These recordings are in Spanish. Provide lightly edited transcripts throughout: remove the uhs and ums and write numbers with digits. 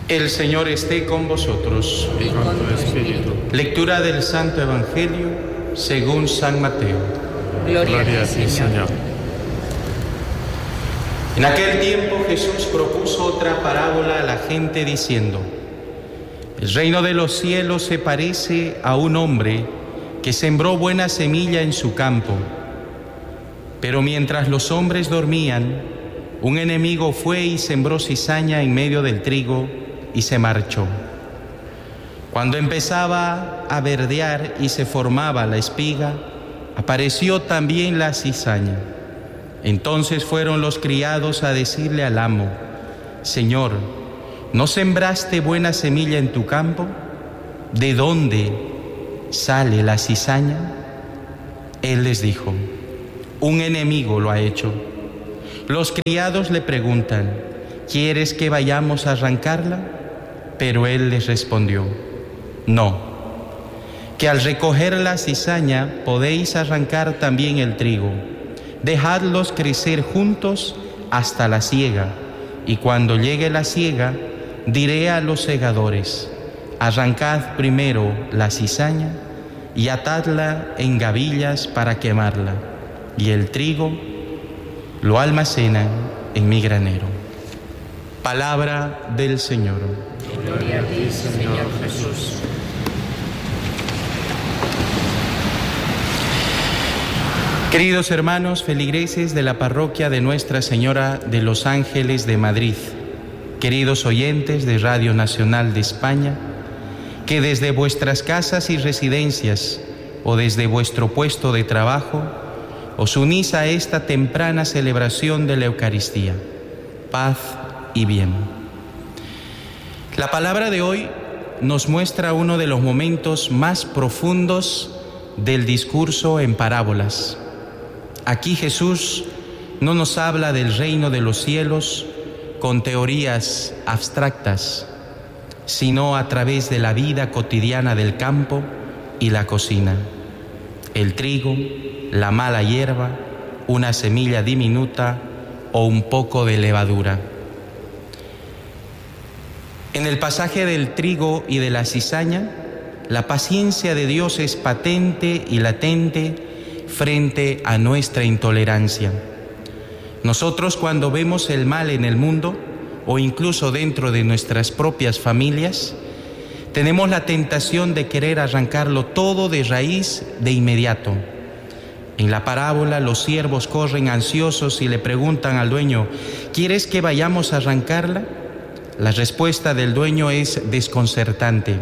El Señor esté con vosotros. Y con tu espíritu. Lectura del Santo Evangelio según San Mateo. Gloria a ti, Señor. En aquel tiempo Jesús propuso otra parábola a la gente diciendo: el reino de los cielos se parece a un hombre que sembró buena semilla en su campo. Pero mientras los hombres dormían, un enemigo fue y sembró cizaña en medio del trigo y se marchó. Cuando empezaba a verdear y se formaba la espiga, apareció también la cizaña. Entonces fueron los criados a decirle al amo: Señor, ¿no sembraste buena semilla en tu campo? ¿De dónde sale la cizaña? Él les dijo: un enemigo lo ha hecho. Los criados le preguntan: ¿quieres que vayamos a arrancarla? Pero él les respondió: no, que al recoger la cizaña podéis arrancar también el trigo. Dejadlos crecer juntos hasta la siega, y cuando llegue la siega, diré a los segadores: arrancad primero la cizaña y atadla en gavillas para quemarla, y el trigo lo almacenan en mi granero. Palabra del Señor. Gloria a ti, Señor Jesús. Queridos hermanos feligreses de la parroquia de Nuestra Señora de los Ángeles de Madrid, queridos oyentes de Radio Nacional de España, que desde vuestras casas y residencias o desde vuestro puesto de trabajo os unís a esta temprana celebración de la Eucaristía. Paz y bien. La palabra de hoy nos muestra uno de los momentos más profundos del discurso en parábolas. Aquí Jesús no nos habla del reino de los cielos con teorías abstractas, sino a través de la vida cotidiana del campo y la cocina. El trigo, la mala hierba, una semilla diminuta o un poco de levadura. En el pasaje del trigo y de la cizaña, la paciencia de Dios es patente y latente frente a nuestra intolerancia. Nosotros, cuando vemos el mal en el mundo o incluso dentro de nuestras propias familias, tenemos la tentación de querer arrancarlo todo de raíz de inmediato. En la parábola, los siervos corren ansiosos y le preguntan al dueño: ¿quieres que vayamos a arrancarla? La respuesta del dueño es desconcertante: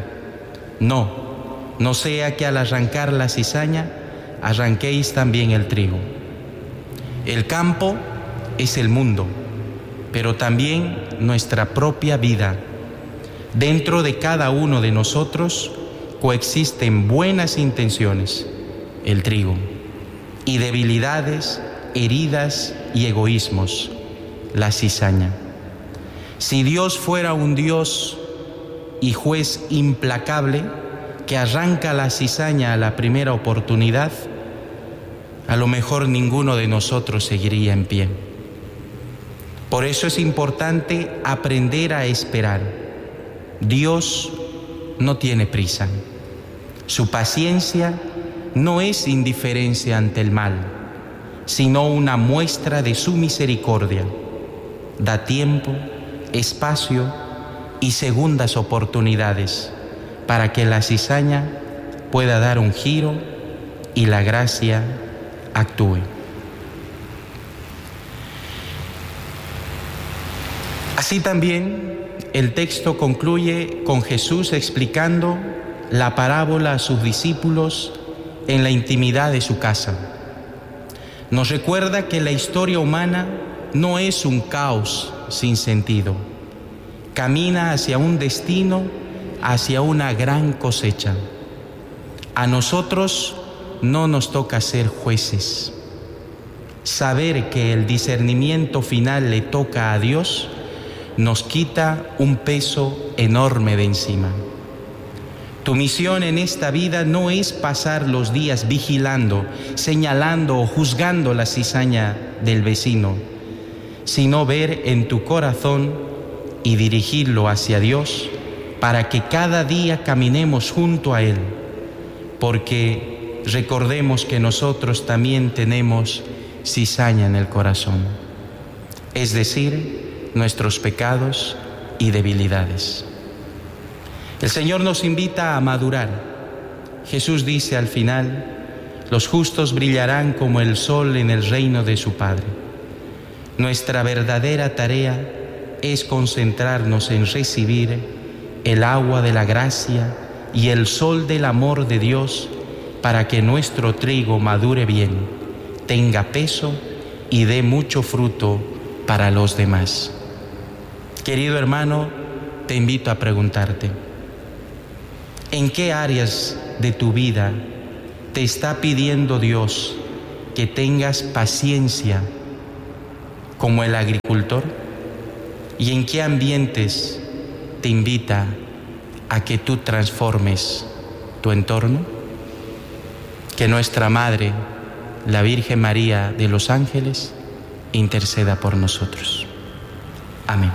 no sea que al arrancar la cizaña arranquéis también el trigo. El campo es el mundo, pero también nuestra propia vida. Dentro de cada uno de nosotros coexisten buenas intenciones, el trigo, y debilidades, heridas y egoísmos, la cizaña. Si Dios fuera un Dios y juez implacable que arranca la cizaña a la primera oportunidad, a lo mejor ninguno de nosotros seguiría en pie. Por eso es importante aprender a esperar. Dios no tiene prisa. Su paciencia no es indiferencia ante el mal, sino una muestra de su misericordia. Da tiempo, espacio y segundas oportunidades para que la cizaña pueda dar un giro y la gracia actúe. Así también el texto concluye con Jesús explicando la parábola a sus discípulos en la intimidad de su casa. Nos recuerda que la historia humana no es un caos sin sentido. Camina hacia un destino, hacia una gran cosecha. A nosotros no nos toca ser jueces. Saber que el discernimiento final le toca a Dios nos quita un peso enorme de encima. Tu misión en esta vida no es pasar los días vigilando, señalando o juzgando la cizaña del vecino, sino ver en tu corazón y dirigirlo hacia Dios para que cada día caminemos junto a Él, porque recordemos que nosotros también tenemos cizaña en el corazón, es decir, nuestros pecados y debilidades. El Señor nos invita a madurar. Jesús dice al final: los justos brillarán como el sol en el reino de su Padre. Nuestra verdadera tarea es concentrarnos en recibir el agua de la gracia y el sol del amor de Dios para que nuestro trigo madure bien, tenga peso y dé mucho fruto para los demás. Querido hermano, te invito a preguntarte: ¿en qué áreas de tu vida te está pidiendo Dios que tengas paciencia como el agricultor? ¿Y en qué ambientes te invita a que tú transformes tu entorno? Que nuestra Madre, la Virgen María de los Ángeles, interceda por nosotros. Amén.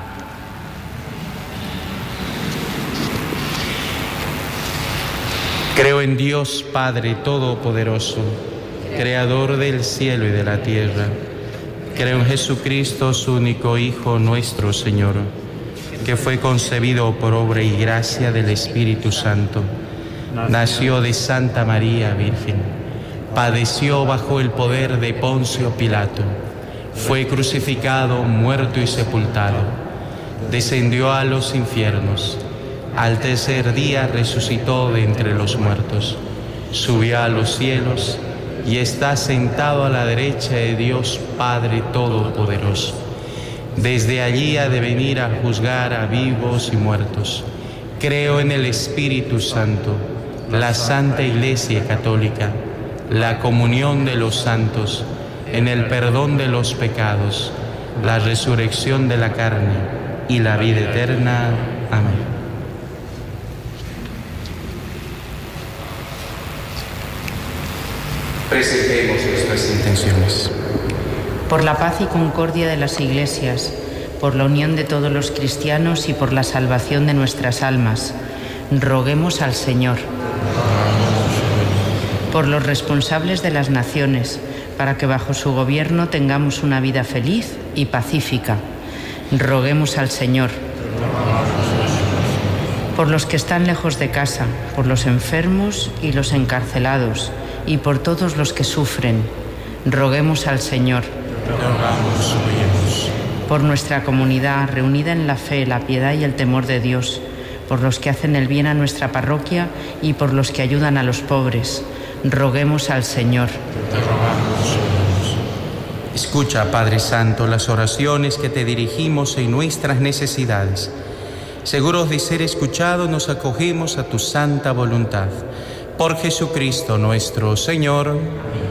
Creo en Dios Padre Todopoderoso, Creador del cielo y de la tierra. Creo en Jesucristo, su único Hijo, nuestro Señor, que fue concebido por obra y gracia del Espíritu Santo. Nació de Santa María Virgen, padeció bajo el poder de Poncio Pilato, fue crucificado, muerto y sepultado, descendió a los infiernos, al tercer día resucitó de entre los muertos, subió a los cielos y está sentado a la derecha de Dios Padre Todopoderoso. Desde allí ha de venir a juzgar a vivos y muertos. Creo en el Espíritu Santo, la Santa Iglesia Católica, la comunión de los santos, en el perdón de los pecados, la resurrección de la carne y la vida eterna. Amén. Presentemos nuestras intenciones. Por la paz y concordia de las iglesias, por la unión de todos los cristianos y por la salvación de nuestras almas, roguemos al Señor. Por los responsables de las naciones, para que bajo su gobierno tengamos una vida feliz y pacífica, roguemos al Señor. Por los que están lejos de casa, por los enfermos y los encarcelados, y por todos los que sufren, roguemos al Señor. Por nuestra comunidad reunida en la fe, la piedad y el temor de Dios, por los que hacen el bien a nuestra parroquia y por los que ayudan a los pobres, roguemos al Señor. Escucha, Padre Santo, las oraciones que te dirigimos en nuestras necesidades. Seguros de ser escuchados, nos acogemos a tu santa voluntad. Por Jesucristo nuestro Señor.